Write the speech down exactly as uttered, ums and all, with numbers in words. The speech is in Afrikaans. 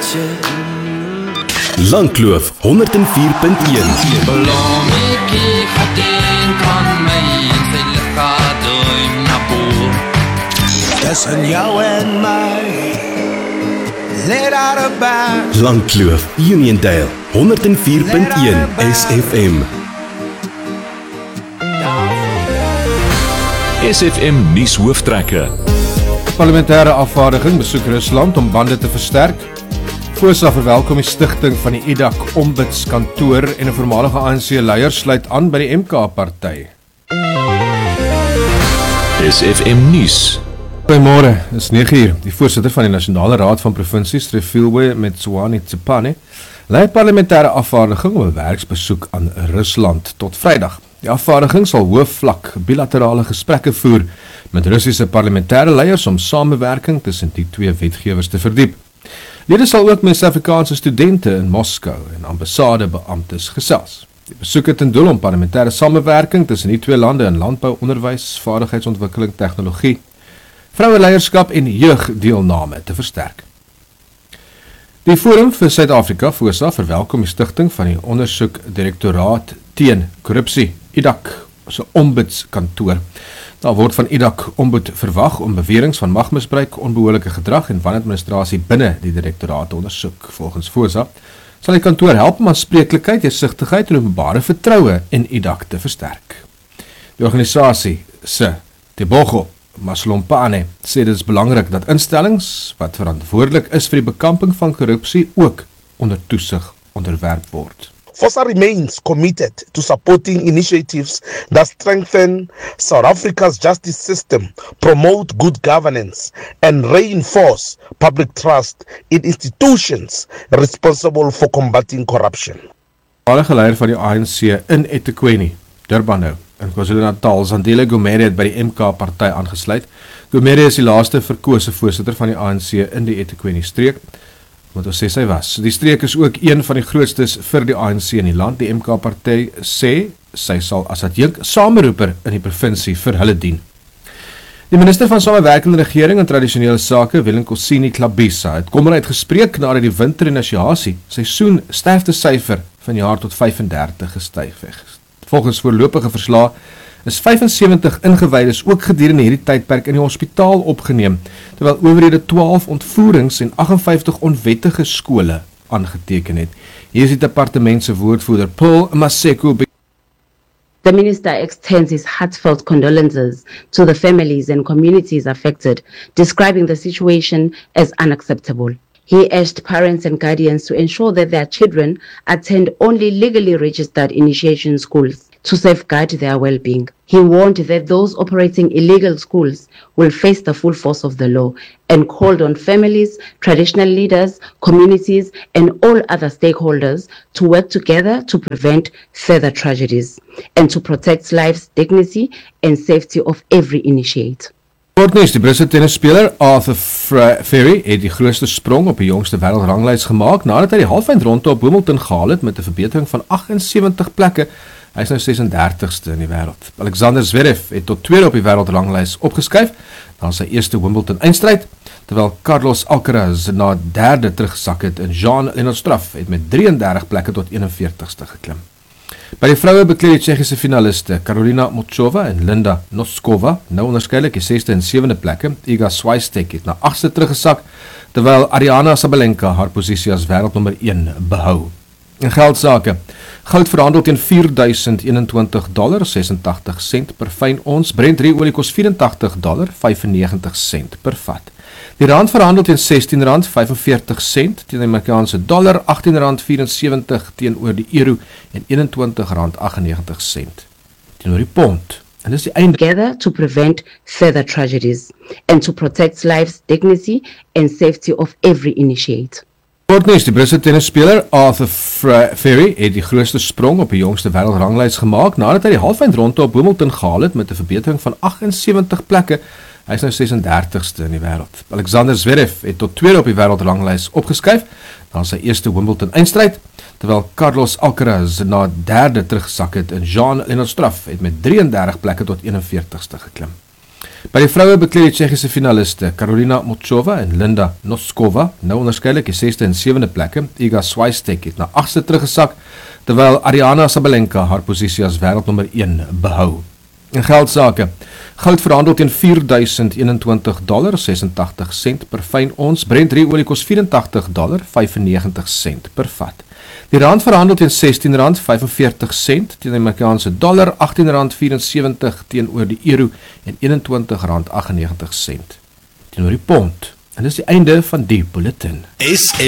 Langkloof honderd en vier punt een. Tussen jou en my, let out a band. Langkloof, Uniondale, honderd en vier punt een S F M. S F M nuus hooftrekke. Parlementêre afvaardiging besoek Rusland om bande te versterk. Voorsa verwelkom die stigting van die I D A C ombudskantoor en 'n voormalige A N C-leier sluit aan by die M K-party. S F M nuus. Goeiemôre, is nege uur. Die voorsitter van die Nasionale Raad van Provinsies, Refilwe Metswane Tsipane, lei parlementêre afvaardiging om 'n werksbesoek aan Rusland tot Vrydag. Die afvaardiging sal hoofvlak bilaterale gesprekke voer met Russiese parlementêre leiers om samewerking tussen die twee wetgewers te verdiep. Lede sal ook met Suid-Afrikaanse studente in Moskou en ambassadebeamptes gesels. Die besoek het ten doel om parlementêre samewerking tussen die twee lande in landbou, onderwys, vaardigheidsontwikkeling, tegnologie, vroueleierskap en jeugdeelname te versterk. Die Forum vir Suid-Afrika, FOSA, verwelkom die stigting van die ondersoekdirektoraat teen korrupsie, I D A C, se ombudskantoor. Daar word van I D A C ombud verwag om beweringe van magmisbruik, onbehoorlike gedrag en wanadministrasie binne die direktoraat te ondersoek. Volgens FOSA sal die kantoor help om aanspreeklikheid, deursigtigheid en openbare vertroue in I D A C te versterk. Die organisasie se Tebogo Maslompane sê dit is belangrik dat instellings wat verantwoordelik is vir die bekamping van korrupsie ook onder toesig onderwerp word. FOSA remains committed to supporting initiatives that strengthen South Africa's justice system, promote good governance, and reinforce public trust in institutions responsible for combating corruption. Die leier van die A N C in eThekwini, Durban nou, in KwaZulu-Natal, Zandile Gumede het by die M K-party aangesluit. Gumede is die laaste verkose voorsitter van die A N C in die eThekwini streek, wat ons sê sy was. Die streek is ook een van die grootstes vir die A N C in die land. Die M K-party sê sy sal as adjunk sameroeper in die provinsie vir hulle dien. Die minister van Samewerkende Regering en Tradisionele Sake, Welenkosini Klabisa, het kommer uitgespreek nadat die winter-inisiasie seisoen sterftesyfer van jaar tot vyf-en-dertig gestyg het. Volgens voorlopige verslae is vyf-en-sewentig ingewydes ook gedurende hierdie tydperk in die hospitaal opgeneem, terwyl owerhede twaalf ontvoerings en agt en vyftig onwettige skole aangeteken het. Hier is die departement se woordvoerder Paul Maseko. The minister extends his heartfelt condolences to the families and communities affected, describing the situation as unacceptable. He urged parents and guardians to ensure that their children attend only legally registered initiation schools to safeguard their well-being. He warned that those operating illegal schools will face the full force of the law and called on families, traditional leaders, communities, and all other stakeholders to work together to prevent further tragedies and to protect lives, dignity, and safety of every initiate. Sportnuus, die Britse tennisspeler Arthur Ferry het die grootste sprong op die jongste wêreldranglys gemaak nadat hy die halfeindronde op Wimbledon gehaal het met 'n verbetering van agt en sewentig plekke. Hy is nou ses-en-dertigste in die wêreld. Alexander Zverev het tot tweede op die wêreldranglys opgeskuif na sy eerste Wimbledon eindstryd, terwyl Carlos Alcaraz na derde teruggesak het en Jan-Lennard Struff het met drieëndertig plekke tot eenenveertigste geklim. By die vroue bekleed die Tsjechiese finaliste Karolina Muchova en Linda Noskova nou onderskeidelik die sesde en sewende plekke. Iga Swiatek het na agste teruggesak, terwyl Ariana Sabalenka haar posisie as wêreldnommer een behou. In geldsake, goud verhandel teen vier duisend eenentwintig dollar sesentagtig sent per fyn ons, Brent olie kos vyfentagtig dollar vyfennegentig sent per vat. Die rand verhandel teen sestien rand vyfenveertig sent teen die Amerikaanse dollar, agttien rand vyf-en-sewentig teenoor die euro en eenentwintig rand aggennegentig sent teenoor die pond. En dis die einde. Together to prevent further tragedies and to protect lives, dignity, and safety of every initiate. Sportnuus, die Britse tennisspeler Arthur Ferry het die grootste sprong op die jongste wêreldranglys gemaak nadat hy die halfeindronde op Wimbledon gehaal het met 'n verbetering van agt en sewentig plekke. Hy is nou ses-en-dertigste in die wêreld. Alexander Zverev het tot tweede op die wêreldranglys opgeskuif na sy eerste Wimbledon eindstryd, terwyl Carlos Alcaraz na derde teruggesak het en Jan-Lennard Struff het met drieëndertig plekke tot eenenveertigste geklim. By die vroue bekleed die Tsjechiese finaliste Karolina Muchova en Linda Noskova nou onderskeidelik die sesde en sewende plekke. Iga Swiatek het na agste teruggesak, terwyl Ariana Sabalenka haar posisie as wêreldnommer een behou. In geldsake, goud verhandel teen vier duisend eenentwintig dollar sesentagtig sent per fyn ons, Brent olie kos vyfentagtig dollar vyfennegentig sent per vat. Die rand verhandel teen sestien rand vyfenveertig sent teen die Amerikaanse dollar, agttien rand vierensewenttig teenoor die euro en eenentwintig rand aggennegentig sent teenoor die pond. En dis die einde van die bulletin.